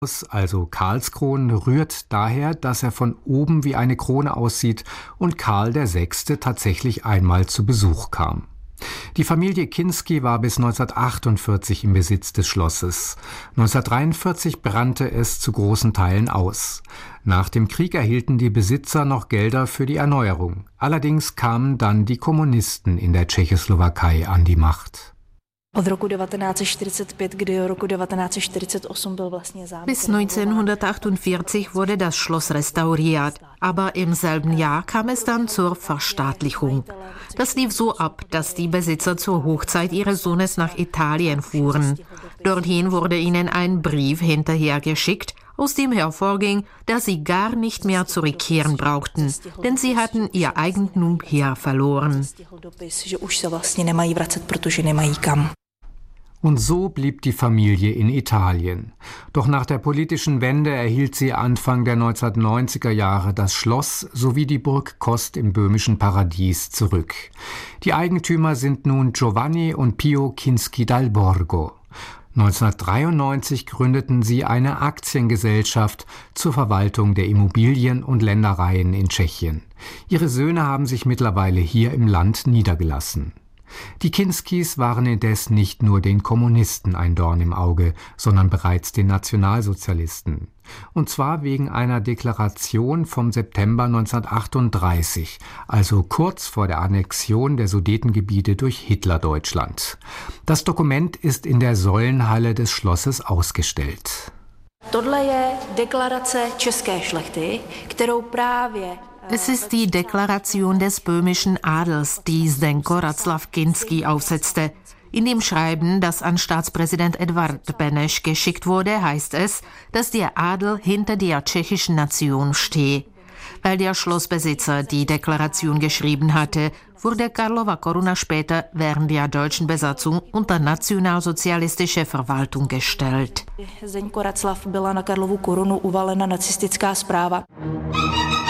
also Karlskron, rührt daher, dass er von oben wie eine Krone aussieht und Karl VI. Tatsächlich einmal zu Besuch kam. Die Familie Kinsky war bis 1948 im Besitz des Schlosses. 1943 brannte es zu großen Teilen aus. Nach dem Krieg erhielten die Besitzer noch Gelder für die Erneuerung. Allerdings kamen dann die Kommunisten in der Tschechoslowakei an die Macht. Bis 1948 wurde das Schloss restauriert, aber im selben Jahr kam es dann zur Verstaatlichung. Das lief so ab, dass die Besitzer zur Hochzeit ihres Sohnes nach Italien fuhren. Dorthin wurde ihnen ein Brief hinterhergeschickt, aus dem hervorging, dass sie gar nicht mehr zurückkehren brauchten, denn sie hatten ihr Eigentum hier verloren. Und so blieb die Familie in Italien. Doch nach der politischen Wende erhielt sie Anfang der 1990er Jahre das Schloss sowie die Burg Kost im böhmischen Paradies zurück. Die Eigentümer sind nun Giovanni und Pio Kinsky dal Borgo. 1993 gründeten sie eine Aktiengesellschaft zur Verwaltung der Immobilien und Ländereien in Tschechien. Ihre Söhne haben sich mittlerweile hier im Land niedergelassen. Die Kinskys waren indes nicht nur den Kommunisten ein Dorn im Auge, sondern bereits den Nationalsozialisten. Und zwar wegen einer Deklaration vom September 1938, also kurz vor der Annexion der Sudetengebiete durch Hitlerdeutschland. Das Dokument ist in der Säulenhalle des Schlosses ausgestellt. Es ist die Deklaration des böhmischen Adels, die Zdenko Václav Kinsky aufsetzte. In dem Schreiben, das an Staatspräsident Edvard Beneš geschickt wurde, heißt es, dass der Adel hinter der tschechischen Nation stehe. Weil der Schlossbesitzer die Deklaration geschrieben hatte, wurde Karlova Koruna später während der deutschen Besatzung unter nationalsozialistische Verwaltung gestellt. Zdenko Václav byla na Karlovu korunu uvalena nacistická správa.